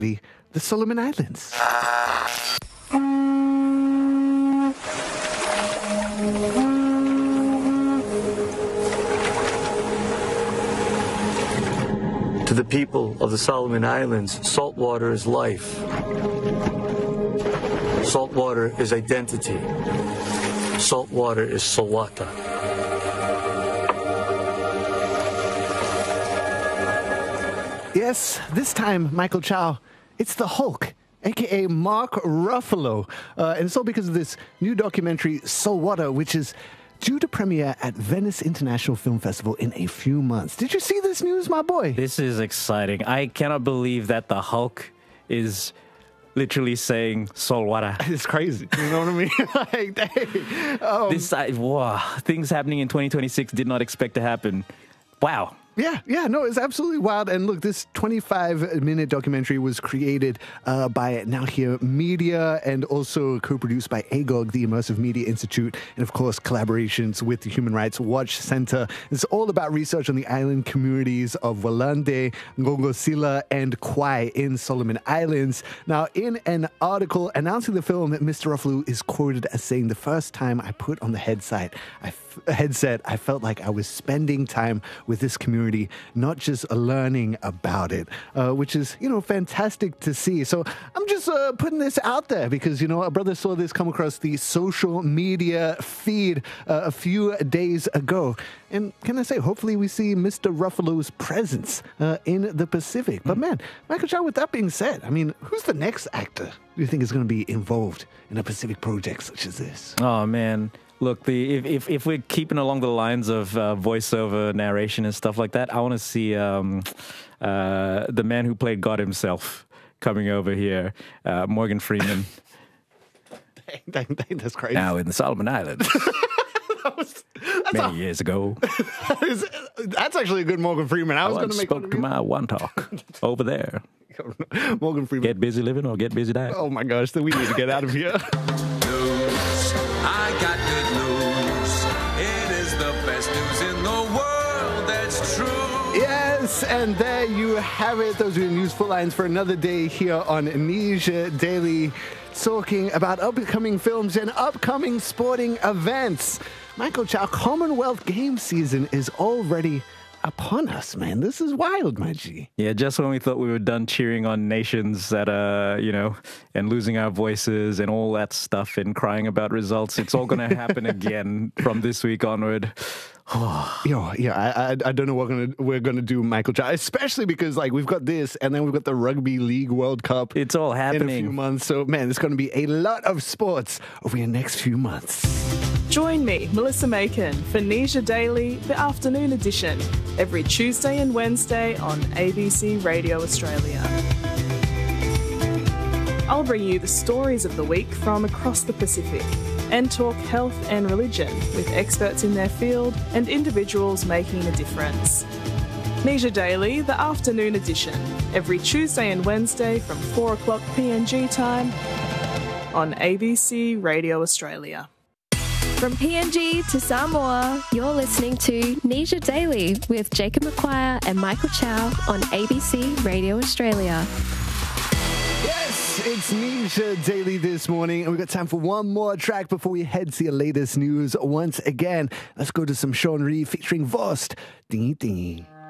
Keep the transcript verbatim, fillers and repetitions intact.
the, the Solomon Islands. To the people of the Solomon Islands, salt water is life. Salt water is identity. Salt water is Solwata. Yes, this time, Michael Chow, it's the Hulk, a k a. Mark Ruffalo. Uh, and it's all because of this new documentary, Solwata, which is due to premiere at Venice International Film Festival in a few months. Did you see this news, my boy? This is exciting. I cannot believe that the Hulk is literally saying Solwata. It's crazy. You know what I mean? like, hey, um, this, I, wow, things happening in twenty twenty-six did not expect to happen. Wow. Yeah, yeah, no, it's absolutely wild. And look, this twenty-five minute documentary was created uh, by Now Here Media and also co-produced by A G O G, the Immersive Media Institute, and of course, collaborations with the Human Rights Watch Center. It's all about research on the island communities of Walande, Ngongosila, and Kwai in Solomon Islands. Now, in an article announcing the film, Mister Ruffalo is quoted as saying, "The first time I put on the headset, I, f- headset, I felt like I was spending time with this community, not just learning about it," uh, which is, you know, fantastic to see. So I'm just uh, putting this out there because, you know, a brother saw this come across the social media feed uh, a few days ago. And can I say, hopefully we see Mister Ruffalo's presence uh, in the Pacific. But man, Michael Chow, with that being said, I mean, who's the next actor do you think is going to be involved in a Pacific project such as this? Oh, man. Look, the if, if, if we're keeping along the lines of uh, voiceover narration and stuff like that, I want to see um, uh, the man who played God himself coming over here, uh, Morgan Freeman. dang, dang, dang, that's crazy. Now in the Solomon Islands. that was, that's Many a, years ago. that is, that's actually a good Morgan Freeman. I was I going to make spoke to my one talk over there. Morgan Freeman. Get busy living or get busy dying. Oh my gosh, then we need to get out of here. News. I got good news. It is the best news in the world. That's true. Yes, and there you have it. Those are your useful lines for another day here on Niger Daily, talking about upcoming films and upcoming sporting events. Michael Chow, Commonwealth Games season is already upon us, man. This is wild, my G. Yeah, just when we thought we were done cheering on nations that, uh, you know, and losing our voices and all that stuff and crying about results, it's all going to happen again from this week onward. Yo, yeah, I, I I don't know what we're gonna we're gonna do, Michael Chow, especially because like we've got this, and then we've got the Rugby League World Cup. It's all happening in a few months. So man, it's going to be a lot of sports over the next few months. Join me, Melissa Macon, for Niger Daily, the afternoon edition, every Tuesday and Wednesday on A B C Radio Australia. I'll bring you the stories of the week from across the Pacific and talk health and religion with experts in their field and individuals making a difference. Niger Daily, the afternoon edition, every Tuesday and Wednesday from four o'clock P N G time on A B C Radio Australia. From P N G to Samoa, you're listening to Niger Daily with Jacob McQuire and Michael Chow on A B C Radio Australia. Yes, it's Niger Daily this morning, and we've got time for one more track before we head to your latest news once again. Let's go to some Sean Reed featuring Vost. Dingy dingy.